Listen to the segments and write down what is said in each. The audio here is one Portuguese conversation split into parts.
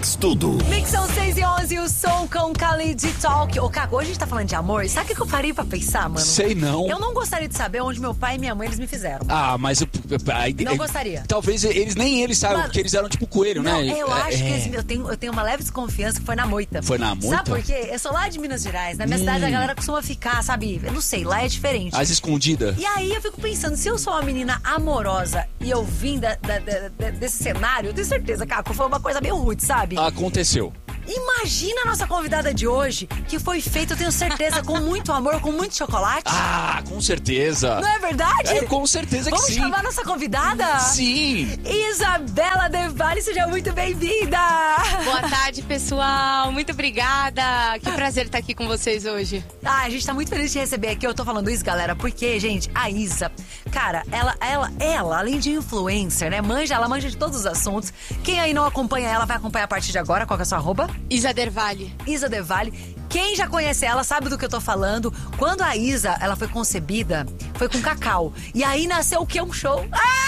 Mix Tudo. Mix são 6h11, o som com Khalid Talk. Ô, Caco, hoje a gente tá falando de amor. Sabe o que eu parei pra pensar, mano? Sei não. Eu não gostaria de saber onde meu pai e minha mãe eles me fizeram. Ah, mas Não gostaria. Talvez nem eles saibam, Mano, porque eles eram tipo coelho, não, né? eu acho que eu tenho uma leve desconfiança que foi na moita. Foi na moita? Sabe por quê? Eu sou lá de Minas Gerais. Na minha cidade a galera costuma ficar, sabe? Eu não sei, lá é diferente. As escondidas. E aí eu fico pensando, se eu sou uma menina amorosa e eu vim desse cenário, eu tenho certeza, Caco, foi uma coisa meio rude, sabe? Aconteceu. Imagina a nossa convidada de hoje, que foi feita, eu tenho certeza, com muito amor, com muito chocolate. Ah, com certeza. Não é verdade? É, com certeza que Vamos sim. chamar a nossa convidada? Sim. Isabela Devali, seja muito bem-vinda! Boa tarde, pessoal. Muito obrigada. Que prazer estar aqui com vocês hoje. Ah, a gente tá muito feliz de receber aqui. Eu tô falando isso, galera, porque, gente, a Isa, cara, ela além de influencer, né? Ela manja de todos os assuntos. Quem aí não acompanha ela, vai acompanhar a partir de agora. Qual que é a sua arroba? Isa Dervali. Isa Devali. Quem já conhece ela sabe do que eu tô falando. Quando a Isa, ela foi concebida, foi com Cacau. E aí nasceu o que? Um show.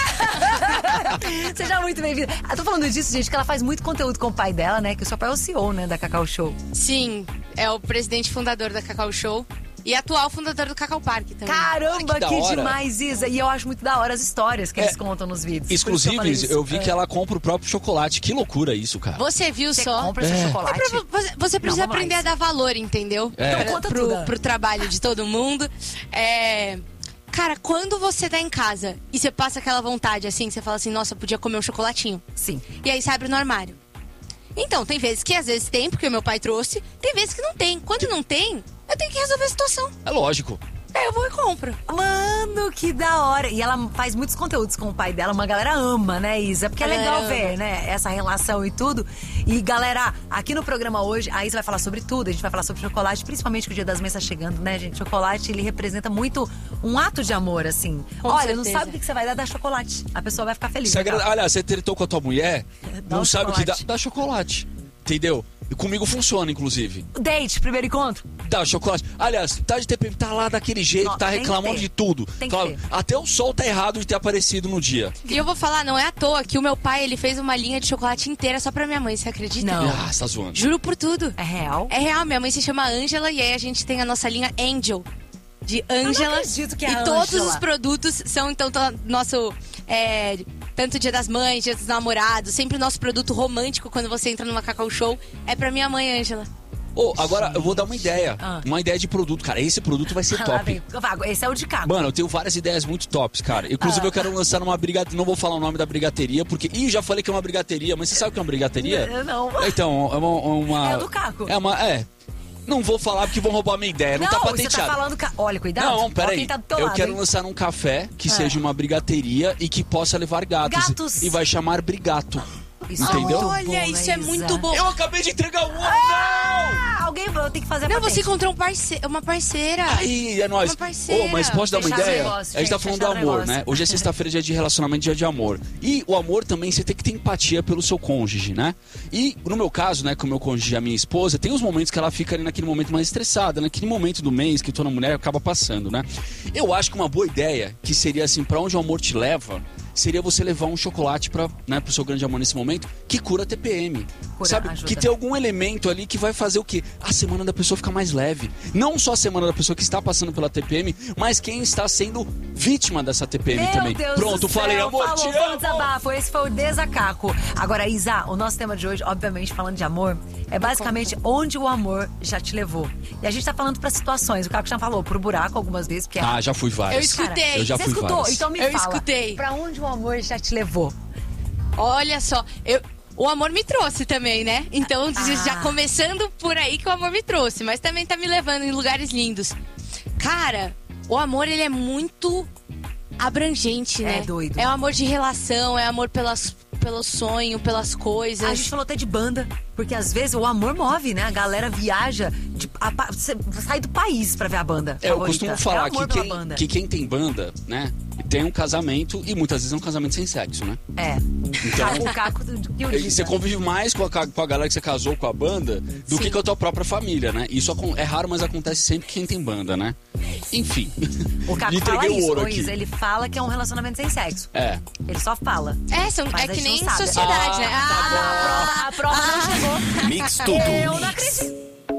Seja muito bem-vinda. Eu tô falando disso, gente, que ela faz muito conteúdo com o pai dela, né? Que o seu pai é o CEO, né, da Cacau Show. Sim, é o presidente fundador da Cacau Show. E atual fundador do Cacau Park também. Caramba, que que demais, Isa. E eu acho muito da hora as histórias que eles contam nos vídeos. Inclusive, eu vi que ela compra o próprio chocolate. Que loucura isso, cara. Você viu Você só? compra esse chocolate? Você precisa Não, vamos aprender lá, a dar valor, entendeu? Então conta tudo. Pro trabalho de todo mundo. Cara, quando você tá em casa e você passa aquela vontade assim, você fala assim, nossa, eu podia comer um chocolatinho. Sim. E aí você abre no armário. Então, tem vezes que às vezes tem, porque o meu pai trouxe. Tem vezes que não tem. Quando não tem, eu tenho que resolver a situação. É lógico. Aí eu vou e compro. Mano, que da hora. E ela faz muitos conteúdos com o pai dela. Uma galera ama, né, Isa? Porque é legal ver, né, essa relação e tudo. E, galera, aqui no programa hoje, a Isa vai falar sobre tudo. A gente vai falar sobre chocolate, principalmente que o Dia das Mães tá chegando, né, gente? Chocolate, ele representa muito um ato de amor, assim. Com Olha, certeza. não sabe o que você vai dar chocolate. A pessoa vai ficar feliz. Você né, Aliás, você tretou com a tua mulher, Dá não um sabe o que dá. chocolate. Dá chocolate. Entendeu? E comigo funciona, inclusive. Date, primeiro encontro. Dá chocolate. Aliás, tá de TPM, tá lá daquele jeito, Não, tá tem que reclamando ter. de tudo. Tem que Fala, ter. até o sol tá errado de ter aparecido no dia. E eu vou falar, não é à toa que o meu pai, ele fez uma linha de chocolate inteira só pra minha mãe, você acredita? Não. Ah, você tá zoando. Juro por tudo. É real? É real, minha mãe se chama Ângela e aí a gente tem a nossa linha Angel. De Ângela. acredito que é E a todos Ângela. os produtos são, então, nosso... tanto Dia das Mães, Dia dos Namorados, sempre o nosso produto romântico quando você entra numa Cacau Show é pra minha mãe, Ângela. Agora eu vou dar uma ideia. Ah. Uma ideia de produto, cara. Esse produto vai ser Lá top. vem. Vago, esse é o de Caco. Mano, eu tenho várias ideias muito tops, cara. Inclusive, eu quero lançar numa brigaderia. Não vou falar o nome da brigaderia, porque. Ih, já falei que é uma brigaderia, mas você sabe o que é uma brigaderia? Eu não. Então, é uma. É o do Caco. Não vou falar porque vão roubar minha ideia. Não tá você patenteado. tá falando... Olha, cuidado. Não, Ó peraí. quem tá do teu Eu lado, quero hein? lançar um café que seja uma brigateria e que possa levar gatos. Gatos. E vai chamar Brigato. Isso Entendeu? É muito Olha, bom, isso né, é muito Isa? bom. Eu acabei de entregar o ovo, não! Alguém vai ter que fazer a Não, patente. você encontrou uma parceira. Aí, é nóis. Uma parceira. Mas posso dar uma Fechar o ideia? negócio, A gente tá gente, falando do fechar o amor, negócio. né? Hoje é sexta-feira, dia de relacionamento, dia de amor. E o amor também, você tem que ter empatia pelo seu cônjuge, né? E no meu caso, né, com o meu cônjuge e a minha esposa, tem os momentos que ela fica ali naquele momento mais estressada, naquele momento do mês que toda mulher acaba passando, né? Eu acho que uma boa ideia, que seria assim, pra onde o amor te leva, seria você levar um chocolate pro seu grande amor nesse momento, que cura a TPM. Cura, Sabe? ajuda. Que tem algum elemento ali que vai fazer o quê? A semana da pessoa ficar mais leve. Não só a semana da pessoa que está passando pela TPM, mas quem está sendo vítima dessa TPM Meu também. Deus Pronto, do céu, falei, amor, falou, te foi um amo. desabafo. Esse foi o Desacaco. Agora, Isa, o nosso tema de hoje, obviamente, falando de amor, é basicamente onde o amor já te levou. E a gente tá falando pra situações. O Caco já falou pro buraco algumas vezes, porque... Ah, já fui Eu várias. escutei. Eu já Você fui escutou? várias. Então me Eu fala. escutei. Pra onde o amor já te levou? Olha só, o amor me trouxe também, né? Então, já começando por aí que o amor me trouxe, mas também tá me levando em lugares lindos. Cara, o amor, ele é muito abrangente, né? É doido. É o amor de relação, é amor pelo sonho, pelas coisas. A gente falou até de banda, porque às vezes o amor move, né? A galera viaja, sai do país pra ver a banda. Eu costumo falar amor pela banda. que quem tem banda, né, tem um casamento e muitas vezes é um casamento sem sexo, né? É. Então- O Caco que o E você convive mais com a galera que você casou com a banda do que com a tua própria família, né? Isso é raro, mas acontece sempre que quem tem banda, né? Enfim. O Caco Lhe fala entreguei isso, o ouro ô, aqui. Isa, ele fala que é um relacionamento sem sexo. É. Ele só fala. É, Mas é a que gente nem não sabe. sociedade, né? A prova não chegou. Mix, tudo Eu não mix. acredito.